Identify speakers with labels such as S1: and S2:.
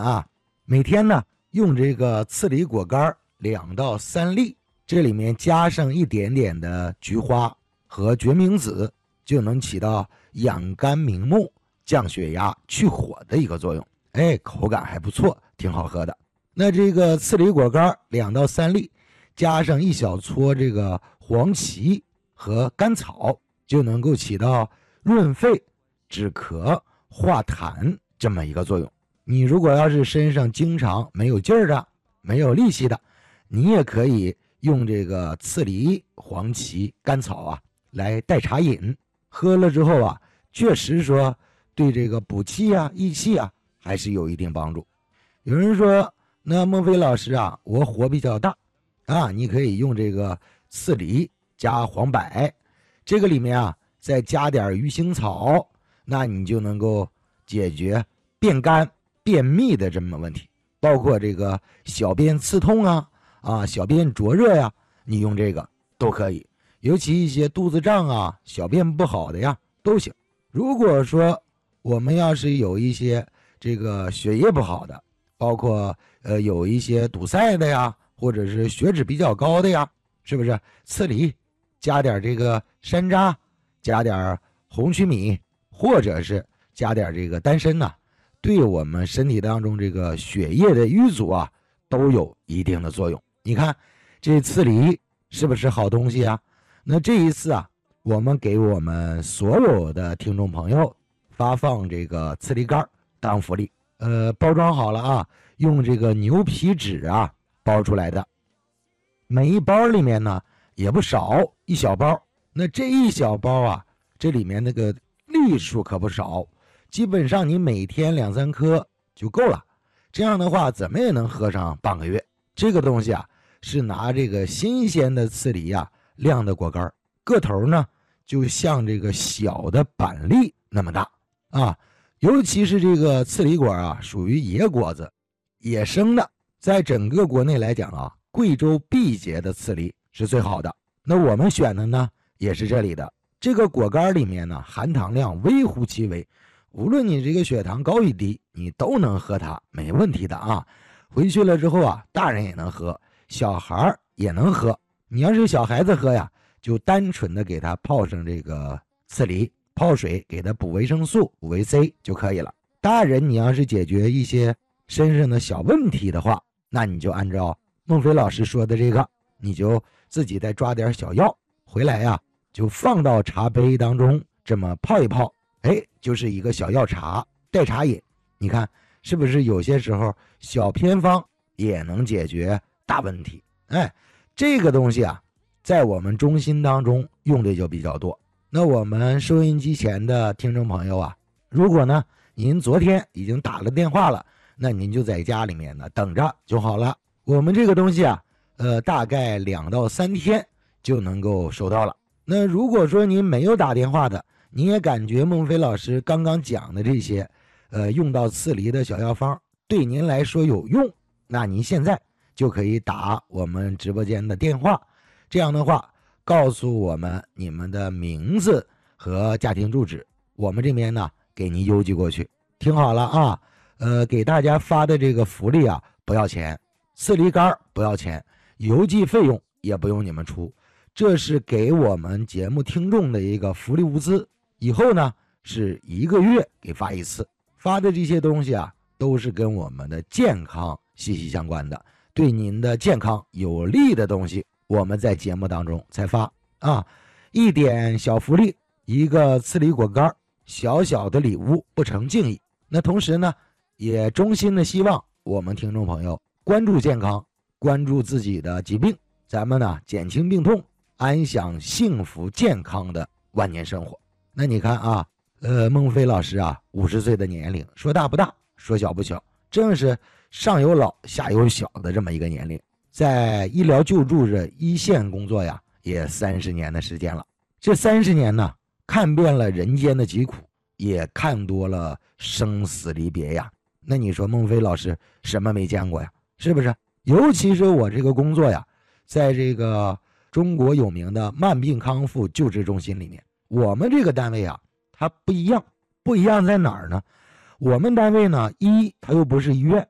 S1: 啊，每天呢用这个刺梨果干2到3粒，这里面加上一点点的菊花和决明子，就能起到养肝明目、降血压、去火的一个作用。口感还不错，挺好喝的。那这个刺梨果干2到3粒，加上1小撮这个黄芪和甘草，就能够起到润肺、止咳、化痰这么一个作用。你如果要是身上经常没有劲儿的、没有力气的，你也可以用这个刺梨、黄芪、甘草啊来代茶饮，喝了之后啊，确实说对这个补气啊、益气啊还是有一定帮助。有人说，那孟非老师啊，我火比较大啊，你可以用这个刺梨加黄柏，这个里面啊再加点鱼腥草，那你就能够解决便干便秘的这么问题，包括这个小便刺痛啊小便灼热呀，你用这个都可以。尤其一些肚子胀啊、小便不好的呀都行。如果说我们要是有一些这个血液不好的，包括有一些堵塞的呀，或者是血脂比较高的呀，是不是刺梨加点这个山楂，加点红曲米，或者是加点这个丹参呐，对我们身体当中这个血液的淤阻啊都有一定的作用。你看这刺梨是不是好东西啊？那这一次啊，我们给我们所有的听众朋友发放这个刺梨干当福利，包装好了啊，用这个牛皮纸啊包出来的，每一包里面呢也不少，1小包。那这1小包啊，这里面那个粒数可不少，基本上你每天2、3颗就够了。这样的话，怎么也能喝上半个月。这个东西啊，是拿这个新鲜的刺梨啊晾的果干，个头呢就像这个小的板栗那么大啊。尤其是这个刺梨果啊，属于野果子，野生的，在整个国内来讲啊，贵州毕节的刺梨是最好的。那我们选的呢，也是这里的。这个果干里面呢，含糖量微乎其微，无论你这个血糖高与低，你都能喝它，没问题的啊。回去了之后啊，大人也能喝，小孩也能喝。你要是小孩子喝呀，就单纯的给他泡上这个刺梨，泡水给他补维生素、补维 C 就可以了。大人你要是解决一些身上的小问题的话，那你就按照孟非老师说的这个，你就自己再抓点小药回来呀，就放到茶杯当中，这么泡一泡，就是一个小药茶代茶饮。你看是不是有些时候小偏方也能解决大问题？这个东西啊，在我们中心当中用的就比较多。那我们收音机前的听众朋友啊，如果呢您昨天已经打了电话了，那您就在家里面呢等着就好了。我们这个东西啊，大概2到3天就能够收到了。那如果说您没有打电话的，你也感觉孟非老师刚刚讲的这些用到刺梨的小药方对您来说有用，那您现在就可以打我们直播间的电话，这样的话告诉我们你们的名字和家庭住址，我们这边呢给您邮寄过去。听好了啊，给大家发的这个福利啊不要钱，刺梨干不要钱，邮寄费用也不用你们出，这是给我们节目听众的一个福利物资。以后呢是1个月给发一次，发的这些东西啊都是跟我们的健康息息相关的，对您的健康有利的东西我们在节目当中才发啊。一点小福利，一个刺梨果干，小小的礼物不成敬意。那同时呢也衷心的希望我们听众朋友关注健康，关注自己的疾病，咱们呢减轻病痛，安享幸福健康的晚年生活。那你看啊，孟非老师啊50岁的年龄，说大不大，说小不小，正是上有老下有小的这么一个年龄，在医疗救助这一线工作呀也30年的时间了。这30年呢，看遍了人间的疾苦，也看多了生死离别呀。那你说孟非老师什么没见过呀？是不是？尤其是我这个工作呀，在这个中国有名的慢病康复救治中心里面，我们这个单位啊它不一样。不一样在哪儿呢？我们单位呢，它又不是医院，